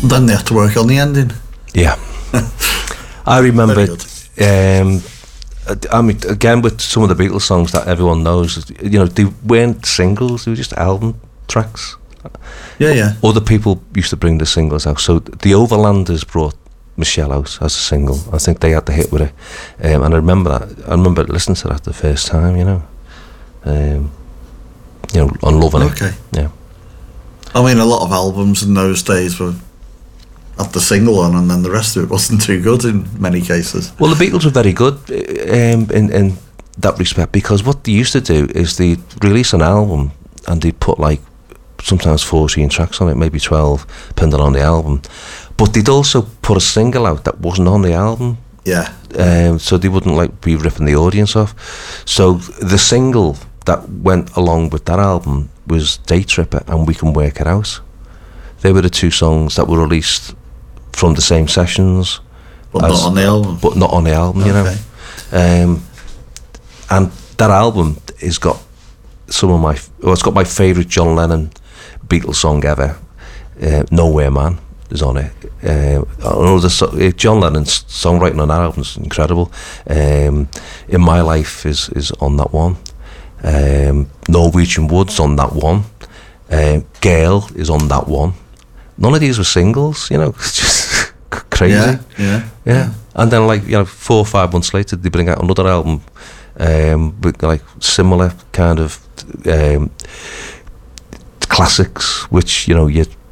Then they had to work on the ending. Yeah. I remember, I mean, again, with some of the Beatles songs that everyone knows, you know, they weren't singles, they were just album tracks. Yeah. Other people used to bring the singles out. So the Overlanders brought Michelle out as a single. I think they had the hit with it. And I remember that. I remember listening to that the first time, you know. And loving it. Okay. Yeah. I mean, a lot of albums in those days were had the single on, and then the rest of it wasn't too good in many cases. Well, the Beatles were very good in that respect, because what they used to do is they'd release an album and they'd put like sometimes 14 tracks on it, maybe 12, depending on the album. But they'd also put a single out that wasn't on the album. Yeah. So they wouldn't like be ripping the audience off. So the single that went along with that album was Day Tripper and We Can Work It Out. They were the two songs that were released from the same sessions, but not on the album. But not on the album, you know. And that album has got some of my. Well, it's got my favourite John Lennon Beatles song ever. Nowhere Man is on it. John Lennon's songwriting on that album is incredible. In My Life is on that one. Norwegian Wood's on that one. Girl is on that one. None of these were singles, you know. It's just crazy. Yeah. And then, like, you know, 4 or 5 months later, they bring out another album with like similar kind of classics, which any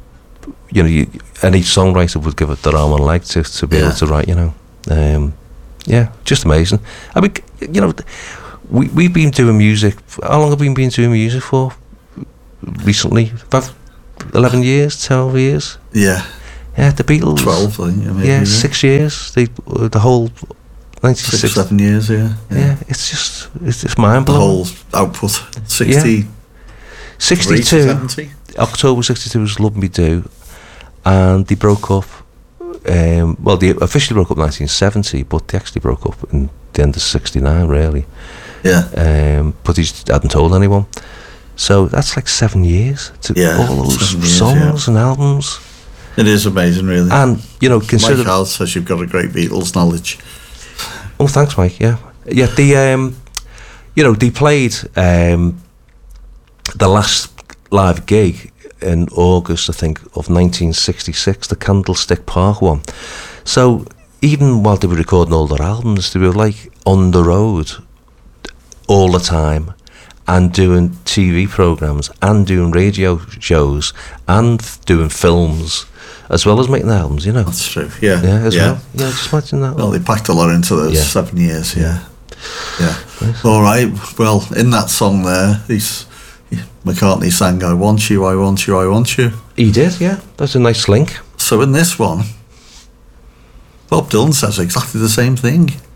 songwriter would give it their arm and leg to be able to write, you know. Just amazing. I mean, you know, we've been doing music. How long have we been doing music for? Recently, about 11 years, 12 years. Yeah, the Beatles. 12, I think. Maybe, 6 years. The whole 96. 7 years. Yeah, it's just mind blowing. The whole output, 60. 62. 70. October 62 was Love Me Do, and they broke up. Well, they officially broke up in 1970, but they actually broke up in the end of 69, really. Yeah. But he just hadn't told anyone. So that's like 7 years to all those songs and albums. It is amazing, really. And, you know, consider... Mike Howard says you've got a great Beatles knowledge. Oh, thanks, Mike, yeah. Yeah, they played the last live gig in August, I think, of 1966, the Candlestick Park one. So even while they were recording all their albums, they were like on the road all the time, and doing TV programmes, and doing radio shows, and doing films, as well as making albums, you know. That's true, yeah. Well. Yeah, just imagine that. Well, they packed a lot into those 7 years, yeah. Nice. All right, well, in that song there, McCartney sang I Want You, I Want You, I Want You. He did, yeah. That's a nice link. So in this one, Bob Dylan says exactly the same thing.